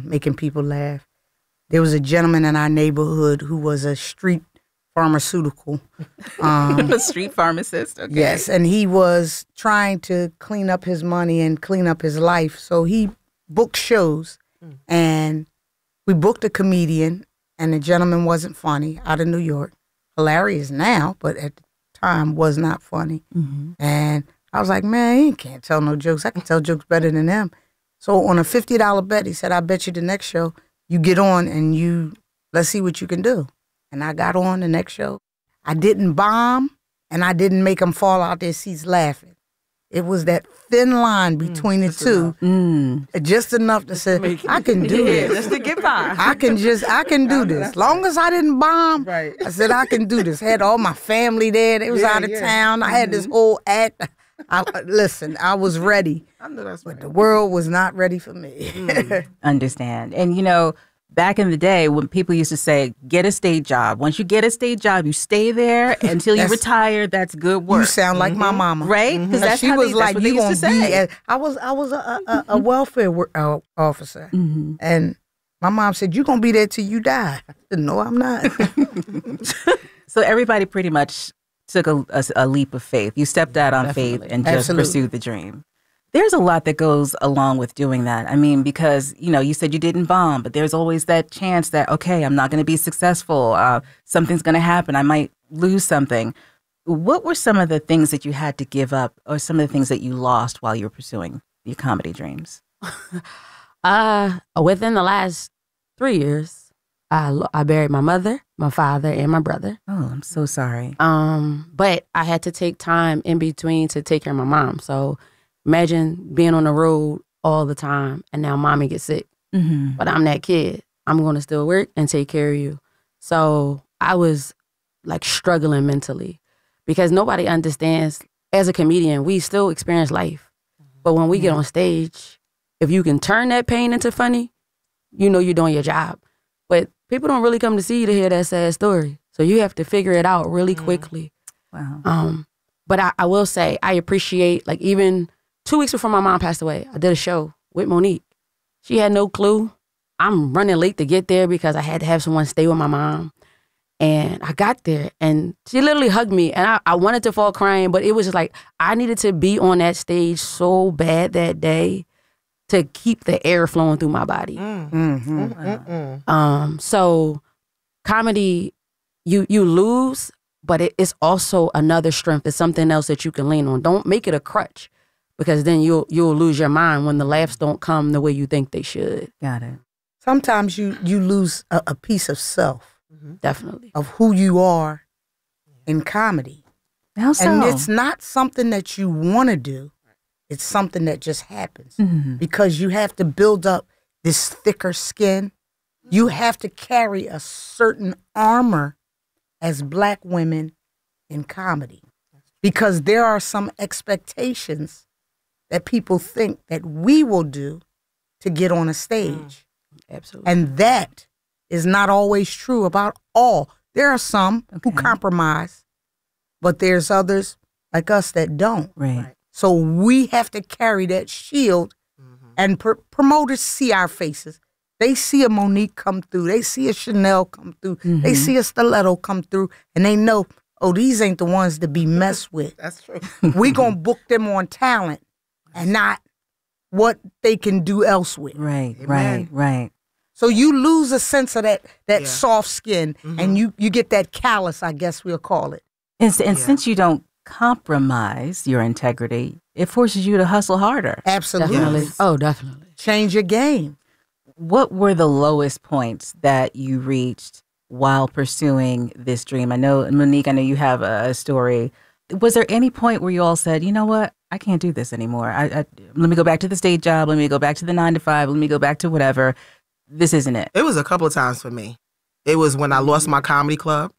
making people laugh. There was a gentleman in our neighborhood who was a street pharmaceutical. A street pharmacist, okay. Yes, and he was trying to clean up his money and clean up his life. So he booked shows, and we booked a comedian, and the gentleman wasn't funny, out of New York. Hilarious now, but at the time was not funny. And I was like, man, he can't tell no jokes. I can tell jokes better than him. So on a $50 bet, he said, I bet you the next show you get on and let's see what you can do. And I got on the next show. I didn't bomb, and I didn't make them fall out their seats laughing. It was that thin line between the two, just enough to say, I can do this. Just to get by. I can do this. As long as I didn't bomb, I said, I can do this. Had all my family there. They was out of town. I had this whole act. Listen, I was ready. I know that's right. But the world was not ready for me. Understand. And, back in the day when people used to say, get a stage job. Once you get a stage job, you stay there until you retire. That's good work. You sound like my mama. Right? Because that's she how was like, that's what you they used to say. I was a welfare officer. And my mom said, you're going to be there till you die. I said, no, I'm not. So everybody pretty much took a leap of faith. You stepped out on faith and just pursued the dream. There's a lot that goes along with doing that. I mean, because, you said you didn't bomb, but there's always that chance that, okay, I'm not going to be successful. Something's going to happen. I might lose something. What were some of the things that you had to give up or some of the things that you lost while you were pursuing your comedy dreams? Within the last 3 years, I buried my mother, my father, and my brother. Oh, I'm so sorry. But I had to take time in between to take care of my mom. So imagine being on the road all the time and now mommy gets sick. But I'm that kid. I'm going to still work and take care of you. So I was like struggling mentally because nobody understands. As a comedian, we still experience life. But when we get on stage, if you can turn that pain into funny, you're doing your job. But people don't really come to see you to hear that sad story. So you have to figure it out really quickly. Wow. But I will say, I appreciate, like, even 2 weeks before my mom passed away, I did a show with Monique. She had no clue. I'm running late to get there because I had to have someone stay with my mom. And I got there, and she literally hugged me, and I wanted to fall crying, but it was just like, I needed to be on that stage so bad that day to keep the air flowing through my body. So comedy, you lose, but it's also another strength. It's something else that you can lean on. Don't make it a crutch, because then you'll lose your mind when the laughs don't come the way you think they should. Got it. Sometimes you lose a piece of self. Definitely. Of who you are in comedy. How so? And it's not something that you want to do. It's something that just happens. Because you have to build up this thicker skin. You have to carry a certain armor as Black women in comedy. Because there are some expectations that people think that we will do to get on a stage. Absolutely. And that is not always true about all. There are some who compromise, but there's others like us that don't. Right. So we have to carry that shield, and promoters see our faces. They see a Monique come through. They see a Chanel come through. They see a Stiletto come through, and they know, oh, these ain't the ones to be messed with. That's true. We gonna book them on talent and not what they can do elsewhere. Right, Amen. right. So you lose a sense of that soft skin, and you get that callous, I guess we'll call it. And since you don't compromise your integrity, it forces you to hustle harder. Absolutely. Definitely. Oh, definitely. Change your game. What were the lowest points that you reached while pursuing this dream? I know, Monique, you have a story. Was there any point where you all said, you know what, I can't do this anymore. Let me go back to the stage job. Let me go back to the 9 to 5. Let me go back to whatever. This isn't it. It was a couple of times for me. It was when I lost my comedy club.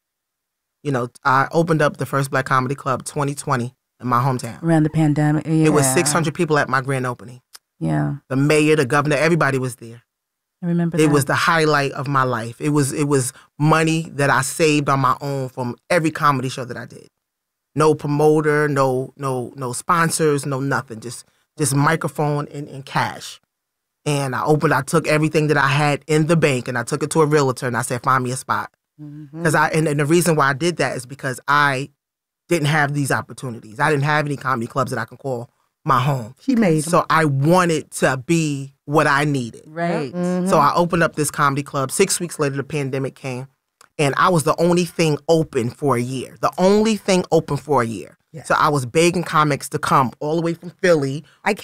I opened up the first Black Comedy Club 2020 in my hometown. Around the pandemic. Yeah. It was 600 people at my grand opening. Yeah. The mayor, the governor, everybody was there. I remember that. It was the highlight of my life. It was money that I saved on my own from every comedy show that I did. No promoter, no sponsors, no nothing. Just microphone and cash. And I took everything that I had in the bank and I took it to a realtor and I said, find me a spot. Because and the reason why I did that is because I didn't have these opportunities. I didn't have any comedy clubs that I can call my home. She made So I wanted to be what I needed. Right. So I opened up this comedy club. 6 weeks later, the pandemic came. And I was the only thing open for a year. The only thing open for a year. Yeah. So I was begging comics to come all the way from Philly for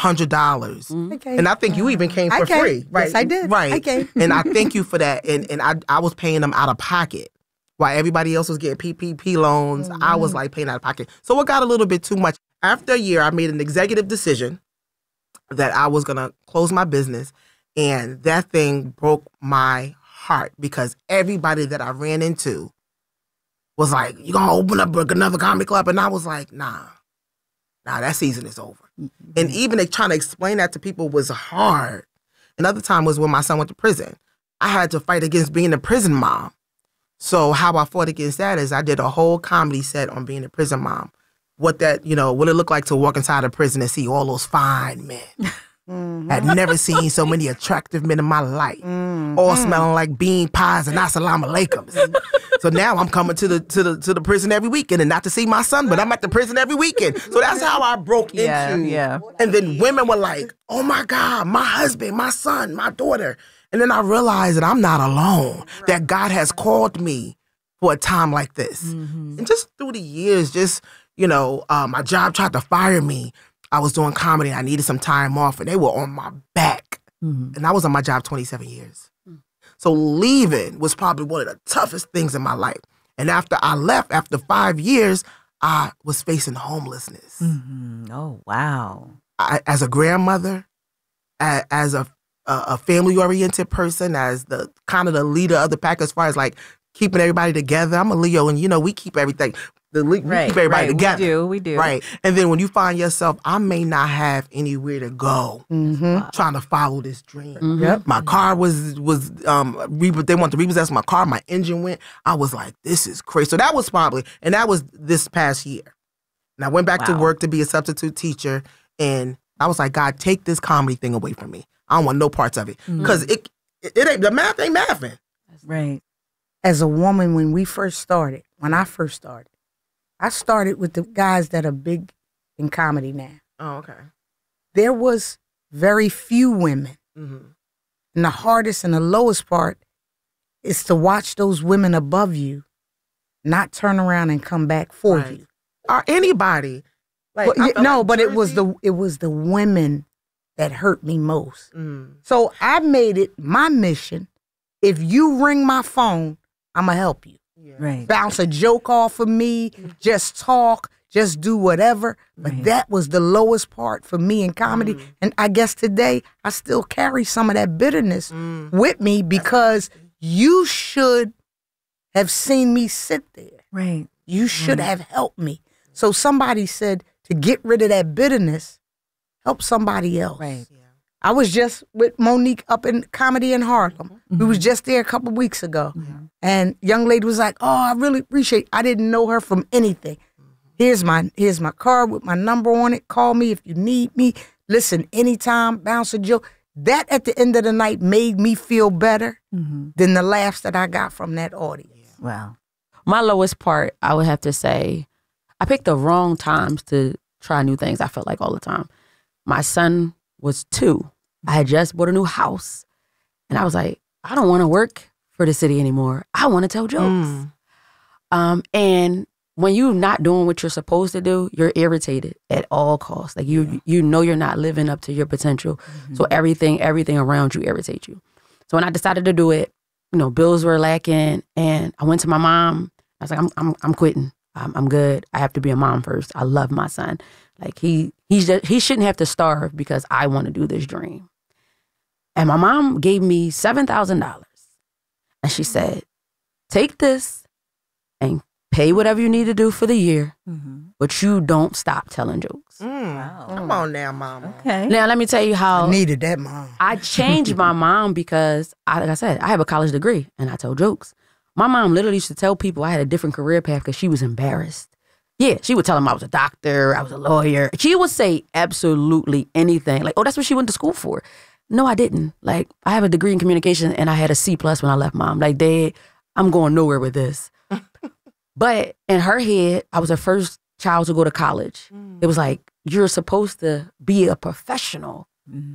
$100. And I think you even came for free. Right? Yes, I did. Right. I came. And I thank you for that. And I was paying them out of pocket. While everybody else was getting PPP loans, I was like paying out of pocket. So it got a little bit too much. After a year, I made an executive decision that I was going to close my business. And that thing broke my heart because everybody that I ran into was like, you gonna open up another comedy club? And I was like, nah, that season is over. And even trying to explain that to people was hard. Another time was when my son went to prison. I had to fight against being a prison mom. So how I fought against that is I did a whole comedy set on being a prison mom. What it looked like to walk inside a prison and see all those fine men. Had never seen so many attractive men in my life, all smelling like bean pies and assalamu alaikums. So now I'm coming to the prison every weekend, and not to see my son, but I'm at the prison every weekend. So that's how I broke into. And then women were like, "Oh my God, my husband, my son, my daughter." And then I realized that I'm not alone. That God has called me for a time like this. And just through the years, my job tried to fire me. I was doing comedy. I needed some time off, and they were on my back. And I was on my job 27 years. So leaving was probably one of the toughest things in my life. And after I left, after 5 years, I was facing homelessness. Oh, wow. As a grandmother, as a family-oriented person, as the kind of the leader of the pack as far as like keeping everybody together. I'm a Leo, and we keep everything. We keep everybody together. We do. Right. And then when you find yourself, I may not have anywhere to go trying to follow this dream. My car was they want to repossess my car. My engine went. I was like, this is crazy. So that was this past year. And I went back to work to be a substitute teacher. And I was like, God, take this comedy thing away from me. I don't want no parts of it. Because it ain't, the math ain't mathing. Right. As a woman, when I first started, I started with the guys that are big in comedy now. Oh, okay. There was very few women. And the hardest and the lowest part is to watch those women above you not turn around and come back for you. Or anybody. But it was the women that hurt me most. So I made it my mission. If you ring my phone, I'm going to help you. Right. Bounce a joke off of me, just talk, just do whatever. But that was the lowest part for me in comedy. And I guess today I still carry some of that bitterness with me because you should have seen me sit there. Right. You should have helped me. So somebody said to get rid of that bitterness, help somebody else. Right. I was just with Monique up in Comedy in Harlem. We was just there a couple weeks ago. And young lady was like, oh, I really appreciate it. I didn't know her from anything. Here's my card with my number on it. Call me if you need me. Listen, anytime, bounce a joke. That at the end of the night made me feel better than the laughs that I got from that audience. Wow. My lowest part, I would have to say, I picked the wrong times to try new things, I felt like all the time. My son was 2. I had just bought a new house. And I was like, I don't want to work for the city anymore. I want to tell jokes. And when you're not doing what you're supposed to do, you're irritated at all costs. Like you know you're not living up to your potential. So everything around you irritates you. So when I decided to do it, bills were lacking, and I went to my mom. I was like, I'm quitting. I'm good. I have to be a mom first. I love my son. Like he shouldn't have to starve because I want to do this dream. And my mom gave me $7,000. And she said, take this and pay whatever you need to do for the year, but you don't stop telling jokes. Wow. Come on now, mama. Okay. Now, let me tell you how I needed that, mom. I changed my mom because, like I said, I have a college degree and I tell jokes. My mom literally used to tell people I had a different career path because she was embarrassed. Yeah, she would tell them I was a doctor, I was a lawyer. She would say absolutely anything. Like, oh, that's what she went to school for. No, I didn't. Like, I have a degree in communication and I had a C+ when I left mom. Like, Dad, I'm going nowhere with this. But in her head, I was the first child to go to college. It was like, you're supposed to be a professional.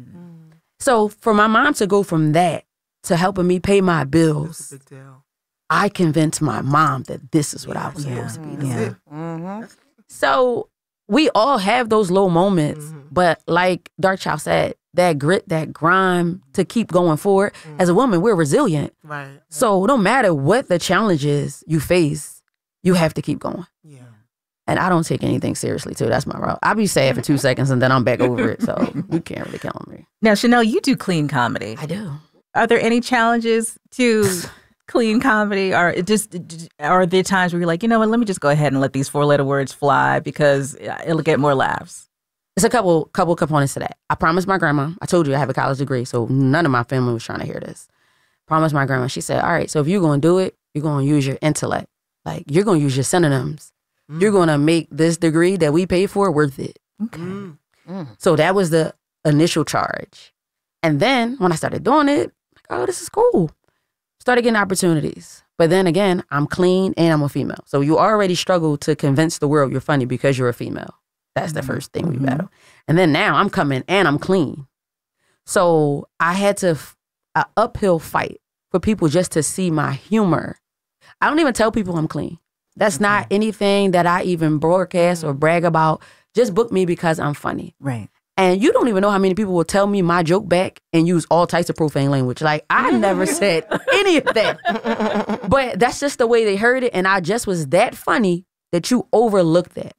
So for my mom to go from that to helping me pay my bills, That's a big deal. I convinced my mom that this is what I was supposed to be doing. So we all have those low moments, but like Darkchild said, that grit, that grind to keep going forward. As a woman, we're resilient. Right. So no matter what the challenges you face, you have to keep going. Yeah. And I don't take anything seriously too. That's my route. I'll be sad for 2 seconds and then I'm back over it. So you can't really count on me. Now, Chanel, you do clean comedy. I do. Are there any challenges to clean comedy, or are there times where you're like, you know what, let me just go ahead and let these 4-letter words fly because it'll get more laughs? It's a couple components to that. I promised my grandma, I told you I have a college degree, so none of my family was trying to hear this. Promised my grandma, she said, all right, so if you're going to do it, you're going to use your intellect. Like, you're going to use your synonyms. You're going to make this degree that we pay for worth it. Okay. So that was the initial charge. And then when I started doing it, like, oh, this is cool. Started getting opportunities. But then again, I'm clean and I'm a female. So you already struggle to convince the world you're funny because you're a female. That's the first thing we battle. And then now I'm coming and I'm clean. So I had to an uphill fight for people just to see my humor. I don't even tell people I'm clean. That's not anything that I even broadcast or brag about. Just book me because I'm funny. Right. And you don't even know how many people will tell me my joke back and use all types of profane language. Like, I never said any of that. But that's just the way they heard it. And I just was that funny that you overlooked that.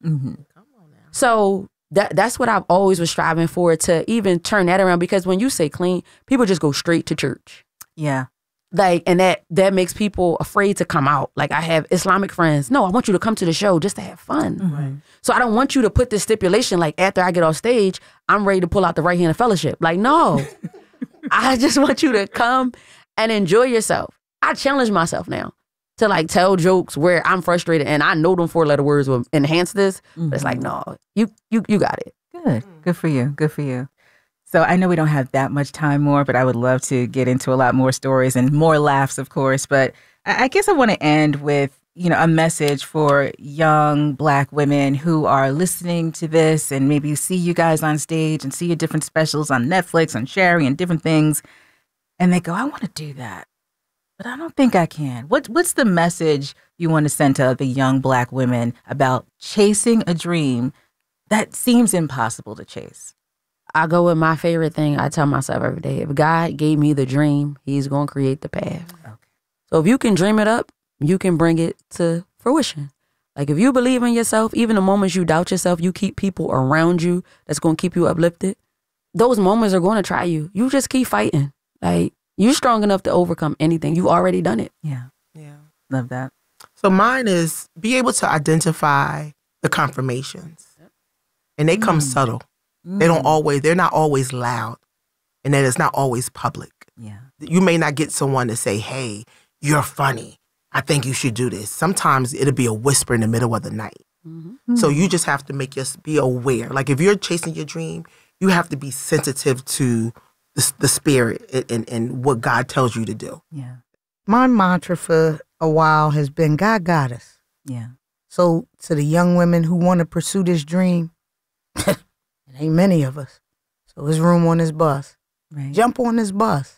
So that's what I've always was striving for, to even turn that around. Because when you say clean, people just go straight to church. Yeah. Like, and that makes people afraid to come out. Like, I have Islamic friends. No, I want you to come to the show just to have fun. Right. So I don't want you to put this stipulation, like, after I get off stage, I'm ready to pull out the right hand of fellowship. Like, no. I just want you to come and enjoy yourself. I challenge myself now to, like, tell jokes where I'm frustrated and I know them 4-letter words will enhance this. But it's like, no, you got it. Good. Good for you. Good for you. So I know we don't have that much time more, but I would love to get into a lot more stories and more laughs, of course. But I guess I want to end with, a message for young Black women who are listening to this, and maybe you see you guys on stage and see your different specials on Netflix and Sherry and different things, and they go, I want to do that, but I don't think I can. What's the message you want to send to the young Black women about chasing a dream that seems impossible to chase? I go with my favorite thing. I tell myself every day, if God gave me the dream, he's going to create the path. Okay. So if you can dream it up, you can bring it to fruition. Like, if you believe in yourself, even the moments you doubt yourself, you keep people around you that's going to keep you uplifted. Those moments are going to try you. You just keep fighting. Like, you're strong enough to overcome anything. You already done it. Yeah. Yeah. Love that. So mine is be able to identify the confirmations. And they come subtle. They're not always loud. And then it's not always public. Yeah. You may not get someone to say, hey, you're funny. I think you should do this. Sometimes it'll be a whisper in the middle of the night. So you just have to be aware. Like, if you're chasing your dream, you have to be sensitive to the spirit and what God tells you to do. Yeah. My mantra for a while has been, God got us. Yeah. So to the young women who want to pursue this dream, it ain't many of us. So there's room on this bus. Right. Jump on this bus.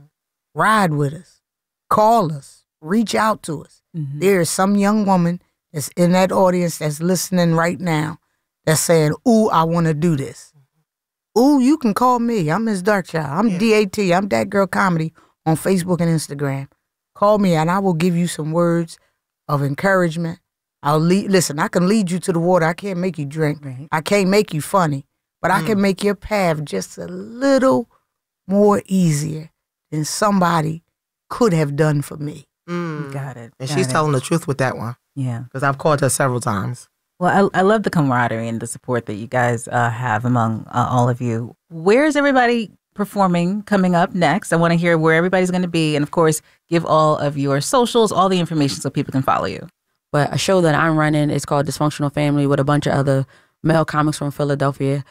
Ride with us. Call us. Reach out to us. There is some young woman that's in that audience that's listening right now that's saying, ooh, I want to do this. Ooh, you can call me. I'm Ms. Darkchild. I'm DAT. I'm That Girl Comedy on Facebook and Instagram. Call me and I will give you some words of encouragement. Listen, I can lead you to the water. I can't make you drink. Right. I can't make you funny. But I can make your path just a little more easier than somebody could have done for me. Got it. And she's telling the truth with that one. Yeah. Because I've called her several times. Well, I love the camaraderie and the support that you guys have among all of you. Where is everybody performing coming up next? I want to hear where everybody's going to be. And, of course, give all of your socials, all the information so people can follow you. But a show that I'm running is called Dysfunctional Family with a bunch of other male comics from Philadelphia.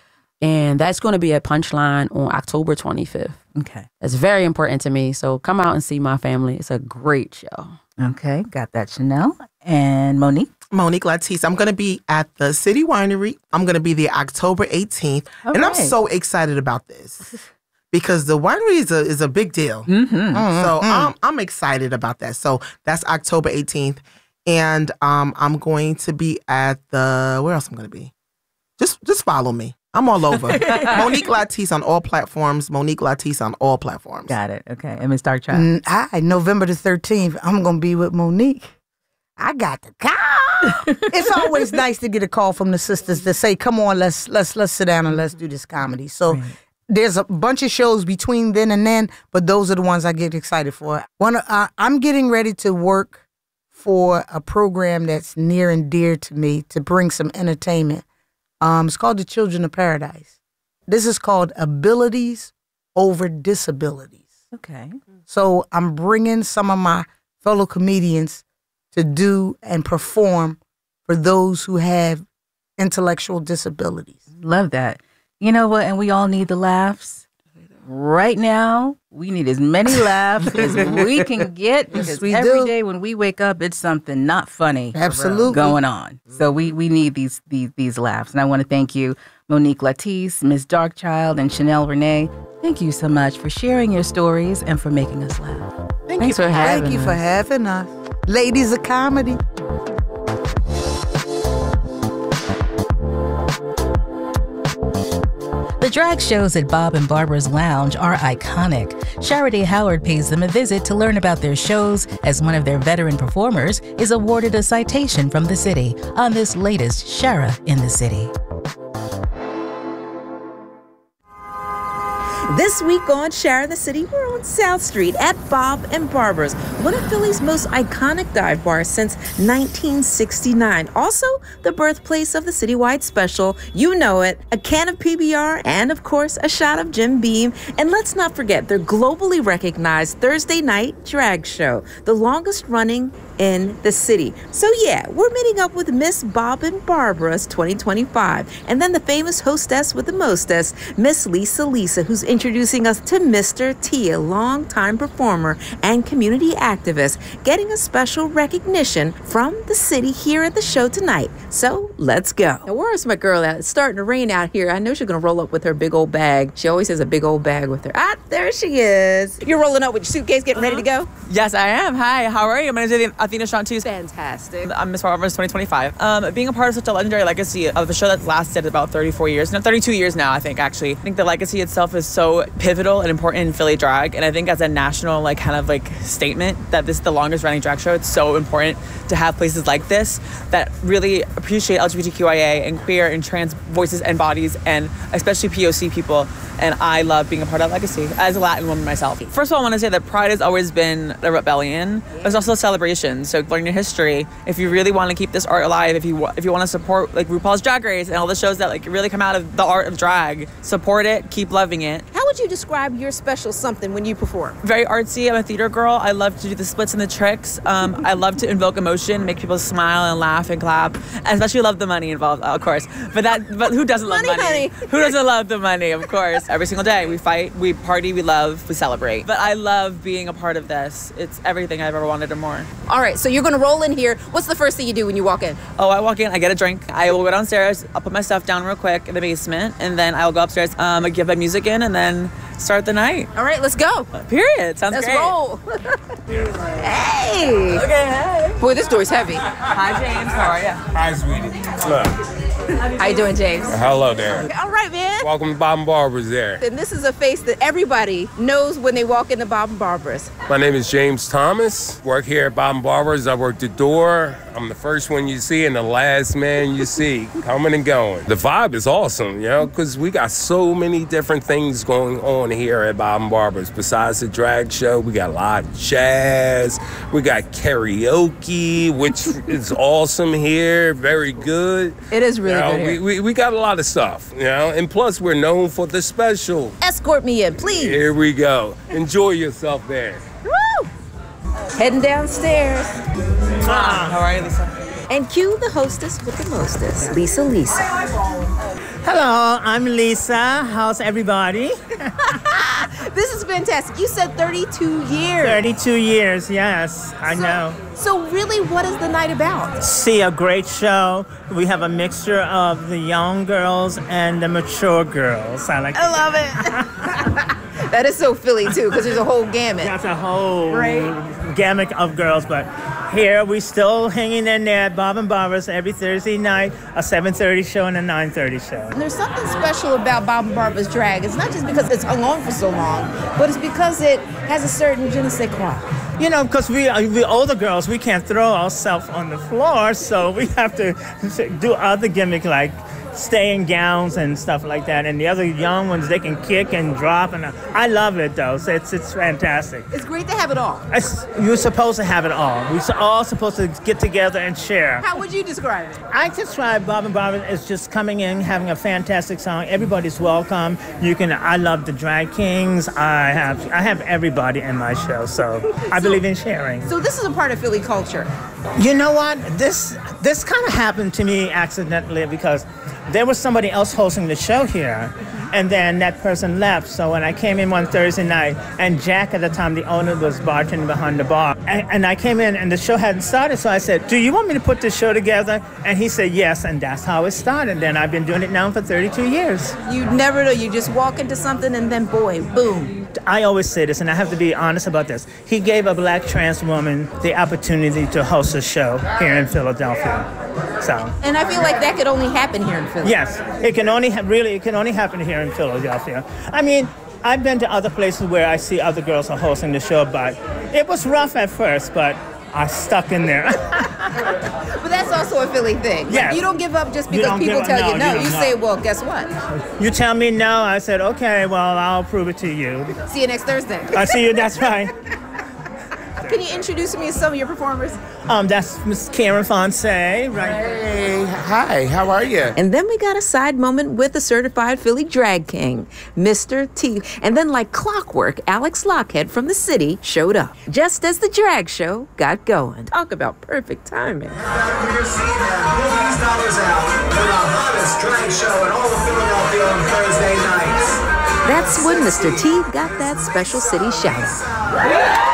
And that's going to be at Punchline on October 25th. Okay. That's very important to me. So come out and see my family. It's a great show. Okay. Got that, Chanel. And Monique? Monique Latisse. I'm going to be at the City Winery. I'm going to be there October 18th. All and right. I'm so excited about this because the winery is a big deal. So I'm excited about that. So that's October 18th. And I'm going to be at where else I'm going to be? Just follow me. I'm all over. Monique Latisse on all platforms. Monique Latisse on all platforms. Got it. Okay. And Ms. Darkchild? November the 13th, I'm going to be with Monique. I got the call. It's always nice to get a call from the sisters to say, come on, let's sit down and let's do this comedy. So there's a bunch of shows between then and then, but those are the ones I get excited for. I'm getting ready to work for a program that's near and dear to me to bring some entertainment. It's called The Children of Paradise. This is called Abilities Over Disabilities. Okay. So I'm bringing some of my fellow comedians to do and perform for those who have intellectual disabilities. Love that. You know what? And we all need the laughs. Right now, we need as many laughs as we can get because every day when we wake up, it's something not funny going on. So we need these laughs. And I want to thank you, Monique Latisse, Ms. Darkchild, and Chanel Renee. Thank you so much for sharing your stories and for making us laugh. Thanks for having us. Thank you for having us. Ladies of Comedy. The drag shows at Bob and Barbara's Lounge are iconic. Shara Day Howard pays them a visit to learn about their shows, as one of their veteran performers is awarded a citation from the city on this latest Shara in the City. This week on Shara in the City, we're on South Street at Bob and Barbara's, one of Philly's most iconic dive bars since 1969. Also, the birthplace of the citywide special, you know it, a can of PBR, and of course, a shot of Jim Beam. And let's not forget their globally recognized Thursday night drag show, the longest running in the city. So yeah, we're meeting up with Miss Bob and Barbara's 2025. And then the famous hostess with the mostest, Miss Lisa, who's introducing us to Mr. T, a longtime performer and community activist, getting a special recognition from the city here at the show tonight. So let's go. Now, where's my girl at? It's starting to rain out here. I know she's gonna roll up with her big old bag. She always has a big old bag with her. Ah, there she is. You're rolling up with your suitcase, getting ready to go? Yes, I am. Hi, how are you? My name is Athena Shantus. Fantastic. I'm Miss Barbara's 2025. Being a part of such a legendary legacy of a show that's lasted about 34 years, no, 32 years now, I think, actually. I think the legacy itself is so pivotal and important in Philly drag. And I think as a national, statement that this is the longest running drag show, it's so important to have places like this that really appreciate LGBTQIA and queer and trans voices and bodies, and especially POC people. And I love being a part of that legacy as a Latin woman myself. First of all, I want to say that Pride has always been a rebellion. It's also a celebration. So learn your history. If you really want to keep this art alive, if you want to support RuPaul's Drag Race and all the shows that really come out of the art of drag, support it, keep loving it. How would you describe your special something when you perform? Very artsy. I'm a theater girl. I love to do the splits and the tricks. I love to invoke emotion, make people smile and laugh and clap. I especially love the money involved, of course. But who doesn't love money? Who doesn't love the money? Of course. Every single day we fight, we party, we love, we celebrate. But I love being a part of this. It's everything I've ever wanted and more. All right, so you're gonna roll in here. What's the first thing you do when you walk in? Oh, I walk in, I get a drink. I will go downstairs, I'll put my stuff down real quick in the basement, and then I'll go upstairs, I give my music in, and then start the night. All right, let's go. Period. Sounds great. Let's roll. Hey. Okay, hey. Boy, this door's heavy. Hi, James. How are you? Hi, sweetie. Look. How you doing, James? Hello there. All right, man. Welcome to Bob and Barbara's there. And this is a face that everybody knows when they walk into Bob and Barbara's. My name is James Thomas. Work here at Bob and Barbara's. I work the door. I'm the first one you see and the last man you see coming and going. The vibe is awesome, because we got so many different things going on here at Bob and Barbara's. Besides the drag show, we got live jazz. We got karaoke, which is awesome here. Very good. It is really good here. We got a lot of stuff, and plus we're known for the special. Escort me in, please. Here we go. Enjoy yourself there. Woo! Heading downstairs. How are you, Lisa? And cue the hostess with the mostest, Lisa. Hello, I'm Lisa. How's everybody? This is fantastic. You said 32 years. 32 years, yes, I know. So really, what is the night about? See, a great show. We have a mixture of the young girls and the mature girls. I love it. That is so Philly, too, because there's a whole gamut. That's a whole gamut of girls, but here we still hanging in there at Bob and Barbara's every Thursday night, a 7:30 show and a 9:30 show. And there's something special about Bob and Barbara's drag. It's not just because it's hung on for so long, but it's because it has a certain je ne sais quoi. You know, because we older girls, we can't throw ourselves on the floor, so we have to do other gimmick like stay in gowns and stuff like that. And the other young ones, they can kick and drop, and I love it though. So it's fantastic. It's great to have it all. You're supposed to have it all. We're all supposed to get together and share. How would you describe it? I describe Bob and Barbara as just coming in, having a fantastic song. Everybody's welcome. I love the drag kings. I have everybody in my show, so I believe in sharing. So this is a part of Philly culture. You know what? This kind of happened to me accidentally because there was somebody else hosting the show here, and then that person left. So when I came in one Thursday night, and Jack at the time, the owner, was bartending behind the bar, and I came in and the show hadn't started, so I said, do you want me to put this show together? And he said yes, and that's how it started. And I've been doing it now for 32 years. You never know. You just walk into something and then, boy, boom. I always say this, and I have to be honest about this. He gave a black trans woman the opportunity to host a show here in Philadelphia. So. And I feel like that could only happen here in Philly. Yes, it can only happen here in Philadelphia. I mean, I've been to other places where I see other girls are hosting the show, but it was rough at first, but I stuck in there. But that's also a Philly thing. Yes. Like, you don't give up just because people tell you no. You say, well, guess what? You tell me no, I said, okay, well, I'll prove it to you. See you next Thursday. I see you, that's right. Can you introduce me to some of your performers? That's Miss Karen Fonse, right? Hey, hi, how are you? And then we got a side moment with the certified Philly drag king, Mr. T. And then like clockwork, Alex Lockhead from the city showed up, just as the drag show got going. Talk about perfect timing. $50 out for the hottest drag show in all of Philadelphia on Thursday nights. That's when Mr. T got that special city shout-out.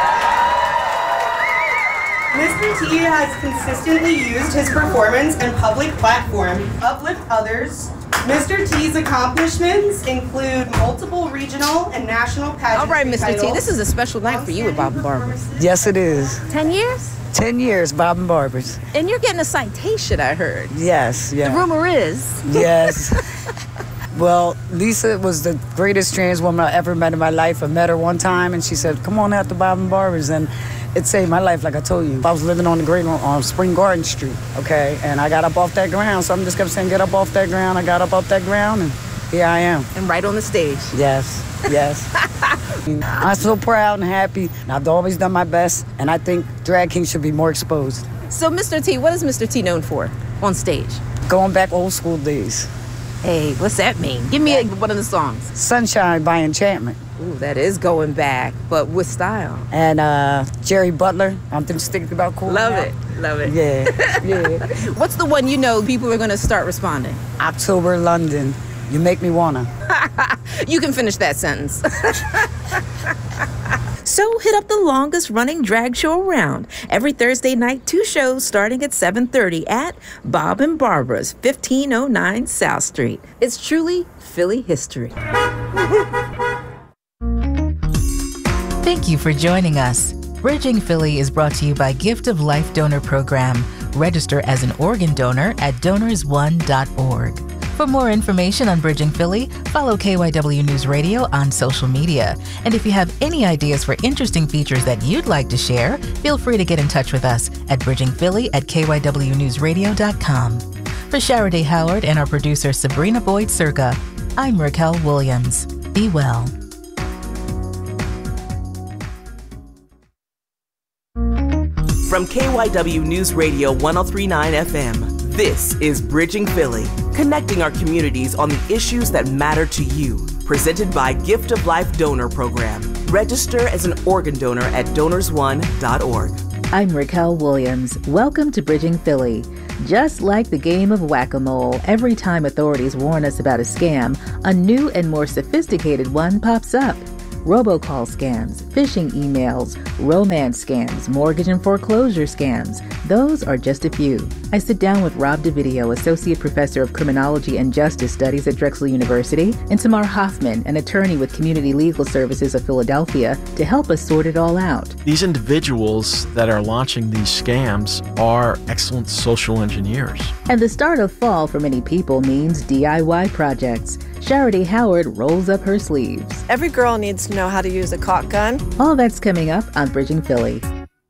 Mr. T has consistently used his performance and public platform to uplift others. Mr. T's accomplishments include multiple regional and national pageants. All right, Mr. T, this is a special night for you at Bob and Barbara's. Yes, it is. 10 years? 10 years, Bob and Barbara's. And you're getting a citation, I heard. Yes, yeah. The rumor is. Yes. Well, Lisa was the greatest trans woman I ever met in my life. I met her one time, and she said, come on out to Bob and Barbara's. And it saved my life, like I told you. I was living on the Great on Spring Garden Street, okay? And I got up off that ground, so I just kept saying, get up off that ground. I got up off that ground, and here I am. And right on the stage. Yes, yes. I'm so proud and happy. And I've always done my best, and I think drag kings should be more exposed. So, Mr. T, what is Mr. T known for on stage? Going back old school days. Hey, what's that mean? Give me one of the songs. Sunshine by Enchantment. Ooh, that is going back, but with style. And Jerry Butler, I'm just thinking about cool. Love now. it, love it. Yeah, yeah. What's the one you know people are going to start responding? October London, you make me wanna. You can finish that sentence. So hit up the longest running drag show around. Every Thursday night, 2 shows starting at 7:30 at Bob and Barbara's, 1509 South Street. It's truly Philly history. Thank you for joining us. Bridging Philly is brought to you by Gift of Life Donor Program. Register as an organ donor at DonorsOne.org. For more information on Bridging Philly, follow KYW News Radio on social media. And if you have any ideas for interesting features that you'd like to share, feel free to get in touch with us at bridgingphilly@kywnewsradio.com. For Sharaday Howard and our producer Sabrina Boyd-Circa, I'm Raquel Williams. Be well. From KYW News Radio 103.9 FM, this is Bridging Philly, connecting our communities on the issues that matter to you. Presented by Gift of Life Donor Program. Register as an organ donor at DonorsOne.org. I'm Raquel Williams. Welcome to Bridging Philly. Just like the game of whack-a-mole, every time authorities warn us about a scam, a new and more sophisticated one pops up. Robocall scams, phishing emails, romance scams, mortgage and foreclosure scams. Those are just a few. I sit down with Rob DeVidio, Associate Professor of Criminology and Justice Studies at Drexel University, and Tamar Hoffman, an attorney with Community Legal Services of Philadelphia, to help us sort it all out. These individuals that are launching these scams are excellent social engineers. And the start of fall for many people means DIY projects. Charity Howard rolls up her sleeves. Every girl needs to know how to use a caulk gun. All that's coming up on Bridging Philly.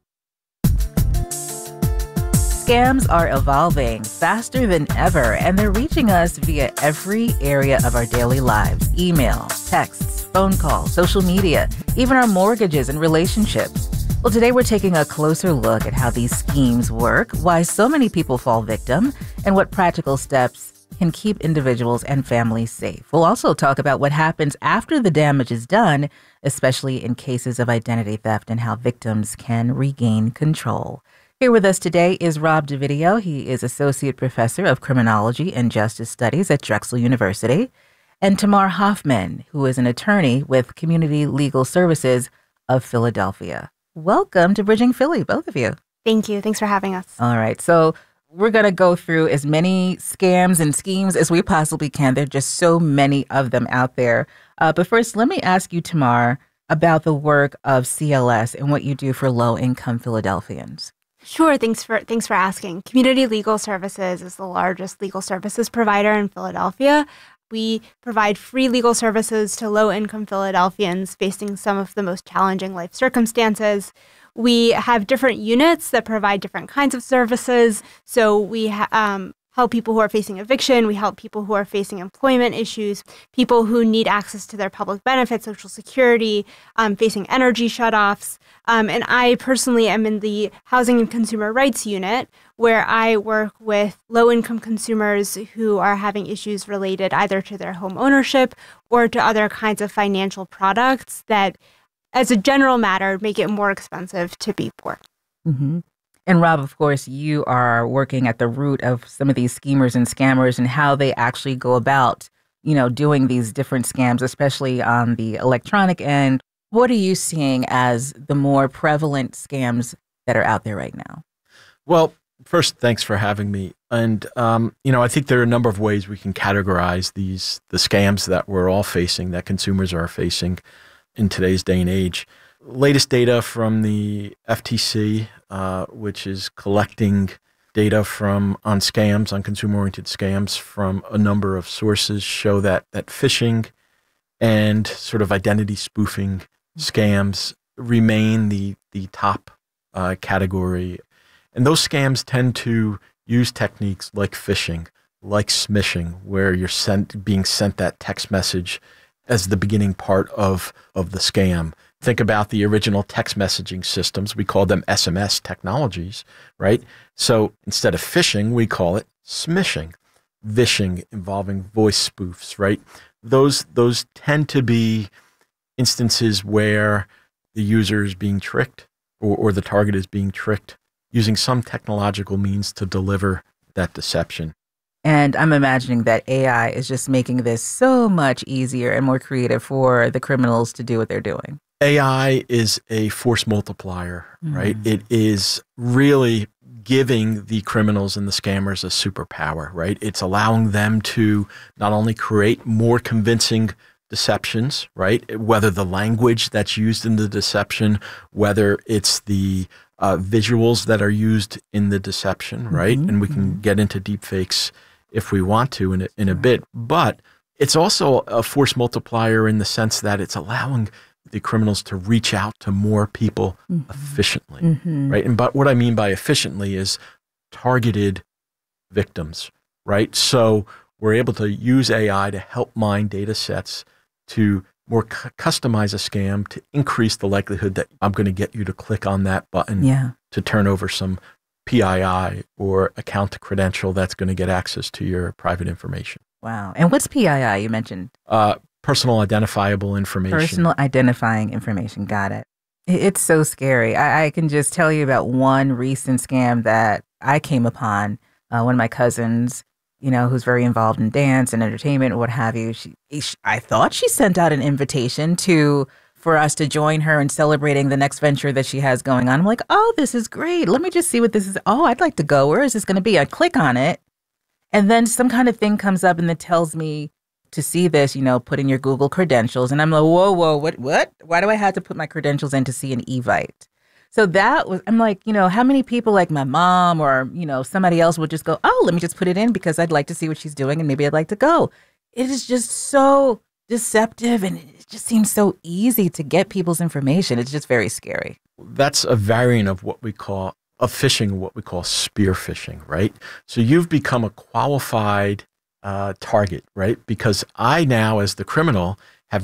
Scams are evolving faster than ever, and they're reaching us via every area of our daily lives. Email, texts, phone calls, social media, even our mortgages and relationships. Well, today we're taking a closer look at how these schemes work, why so many people fall victim, and what practical steps can keep individuals and families safe. We'll also talk about what happens after the damage is done, especially in cases of identity theft, and how victims can regain control. Here with us today is Rob DeVidio. He is Associate Professor of Criminology and Justice Studies at Drexel University, and Tamar Hoffman, who is an attorney with Community Legal Services of Philadelphia. Welcome to Bridging Philly, both of you. Thank you. Thanks for having us. All right. So we're going to go through as many scams and schemes as we possibly can. There are just so many of them out there. But first, let me ask you, Tamar, about the work of CLS and what you do for low-income Philadelphians. Sure. Thanks for asking. Community Legal Services is the largest legal services provider in Philadelphia. We provide free legal services to low-income Philadelphians facing some of the most challenging life circumstances. We have different units that provide different kinds of services. So we help people who are facing eviction. We help people who are facing employment issues, people who need access to their public benefits, Social Security, facing energy shutoffs. And I personally am in the Housing and Consumer Rights Unit, where I work with low-income consumers who are having issues related either to their home ownership or to other kinds of financial products that, as a general matter, make it more expensive to be poor. Mm-hmm. And Rob, of course, you are working at the root of some of these schemers and scammers and how they actually go about, doing these different scams, especially on the electronic end. What are you seeing as the more prevalent scams that are out there right now? Well, first, thanks for having me. And, I think there are a number of ways we can categorize the scams that we're all facing, that consumers are facing in today's day and age. Latest data from the FTC, which is collecting data on scams, on consumer-oriented scams from a number of sources, show that phishing and sort of identity spoofing scams remain the top category. And those scams tend to use techniques like phishing, like smishing, where you're being sent that text message as the beginning part of the scam. Think about the original text messaging systems. We call them SMS technologies, right? So instead of phishing, we call it smishing, vishing, involving voice spoofs, right? Those tend to be instances where the user is being tricked or the target is being tricked using some technological means to deliver that deception. And I'm imagining that AI is just making this so much easier and more creative for the criminals to do what they're doing. AI is a force multiplier, right? It is really giving the criminals and the scammers a superpower, right? It's allowing them to not only create more convincing deceptions, right? Whether the language that's used in the deception, whether it's the visuals that are used in the deception, right? And we can get into deepfakes if we want to in a bit. But it's also a force multiplier in the sense that it's allowing the criminals to reach out to more people efficiently, right? But what I mean by efficiently is targeted victims, right? So we're able to use AI to help mine data sets to more customize a scam to increase the likelihood that I'm going to get you to click on that button to turn over some PII or account to credential that's going to get access to your private information. Wow. And what's PII you mentioned? Personal identifiable information. Personal identifying information. Got it. It's so scary. I can just tell you about one recent scam that I came upon one of my cousins, who's very involved in dance and entertainment and what have you. I thought she sent out an invitation for us to join her in celebrating the next venture that she has going on. I'm like, oh, this is great. Let me just see what this is. Oh, I'd like to go. Where is this going to be? I click on it. And then some kind of thing comes up and it tells me to see this, put in your Google credentials. And I'm like, whoa, what? Why do I have to put my credentials in to see an Evite? So I'm like, how many people like my mom or, somebody else would just go, oh, let me just put it in because I'd like to see what she's doing and maybe I'd like to go. It is just so deceptive and it just seems so easy to get people's information. It's just very scary. That's a variant of what we call what we call spear phishing, right? So you've become a qualified target, right? Because I now, as the criminal,